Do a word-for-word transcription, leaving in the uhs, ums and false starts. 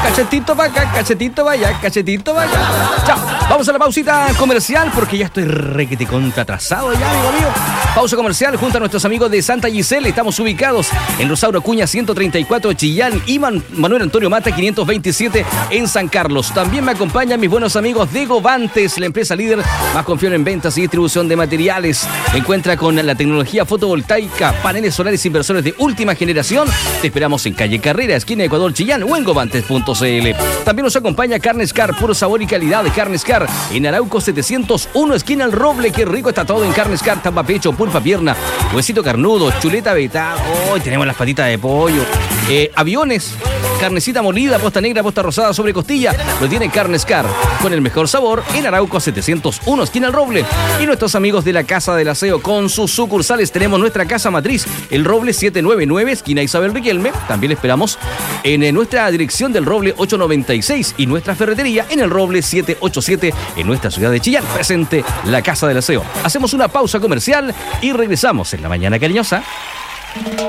Cachetito para acá, cachetito para allá, cachetito para allá. Chao. Vamos a la pausita comercial porque ya estoy requete contra atrasado ya, amigo mío. Pausa comercial junto a nuestros amigos de Santa Gisela. Estamos ubicados en Rosauro Acuña ciento treinta y cuatro Chillán y Man- Manuel Antonio Mata quinientos veintisiete en San Carlos. También me acompañan mis buenos amigos de Govantes, la empresa líder más confiable en ventas y distribución de materiales. Encuentra con la tecnología fotovoltaica, paneles solares inversores de última generación. Te esperamos en calle Carrera, esquina Ecuador Chillán o en govantes punto c l. También nos acompaña Carnes Car, puro sabor y calidad de Carnes Car en Arauco setecientos uno, esquina El Roble. Qué rico está todo en Carnes Car, tapa pecho, pulpa pierna, huesito carnudo, chuleta vetada. Hoy tenemos las patitas de pollo. Eh, aviones, carnecita molida, posta negra, posta rosada sobre costilla. Lo tiene Carnes Car, con el mejor sabor en Arauco setecientos uno, esquina El Roble. Y nuestros amigos de la Casa del Aseo, con sus sucursales. Tenemos nuestra casa matriz, El Roble setecientos noventa y nueve, esquina Isabel Riquelme. También esperamos en eh, nuestra dirección del Roble ochocientos noventa y seis y nuestra ferretería en El Roble setecientos ochenta y siete en nuestra ciudad de Chillán. Presente la Casa del Aseo. Hacemos una pausa comercial y regresamos en la mañana cariñosa.